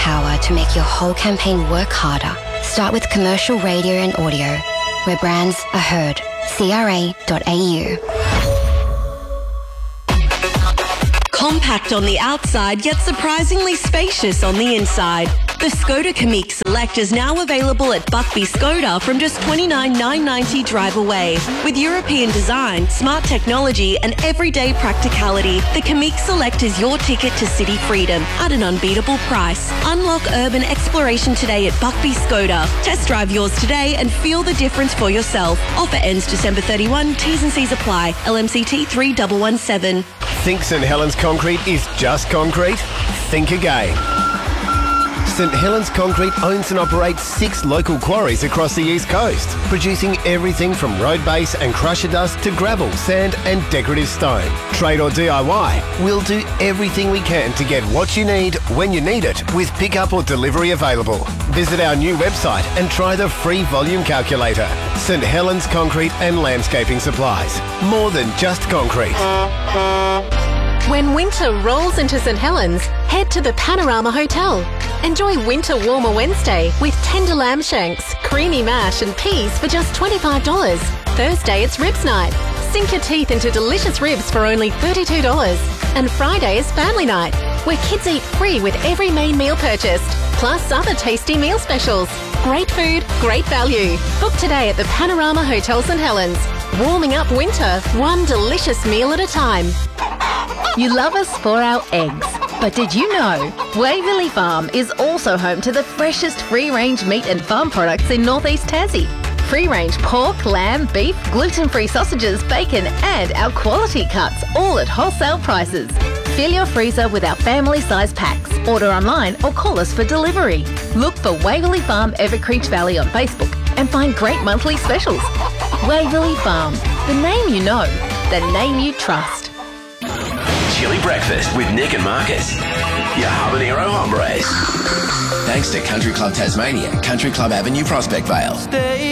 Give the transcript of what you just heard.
power to make your whole campaign work harder. Start with commercial radio and audio, where brands are heard. CRA.au. Compact on the outside, yet surprisingly spacious on the inside. The Skoda Kamiq Select is now available at Buckby Skoda from just $29,990 drive away. With European design, smart technology and everyday practicality, the Kamiq Select is your ticket to city freedom at an unbeatable price. Unlock urban exploration today at Buckby Skoda. Test drive yours today and feel the difference for yourself. Offer ends December 31. T's and C's apply. LMCT 3117. Think St Helens Concrete is just concrete? Think again. St Helens Concrete owns and operates 6 local quarries across the East Coast, producing everything from road base and crusher dust to gravel, sand and decorative stone. Trade or DIY, we'll do everything we can to get what you need when you need it, with pickup or delivery available. Visit our new website and try the free volume calculator. St Helens Concrete and Landscaping Supplies. More than just concrete. When winter rolls into St Helens, head to the Panorama Hotel. Enjoy Winter Warmer Wednesday with tender lamb shanks, creamy mash and peas for just $25. Thursday it's ribs night. Sink your teeth into delicious ribs for only $32. And Friday is family night, where kids eat free with every main meal purchased, plus other tasty meal specials. Great food, great value. Book today at the Panorama Hotel St Helens. Warming up winter, one delicious meal at a time. You love us for our eggs. But did you know Waverley Farm is also home to the freshest free-range meat and farm products in Northeast Tassie? Free-range pork, lamb, beef, gluten-free sausages, bacon and our quality cuts, all at wholesale prices. Fill your freezer with our family-size packs. Order online or call us for delivery. Look for Waverley Farm Evercreech Valley on Facebook and find great monthly specials. Waverley Farm, the name you know, the name you trust. Chili breakfast with Nick and Marcus. Your habanero hombres. Thanks to Country Club Tasmania, Country Club Avenue, Prospect Vale.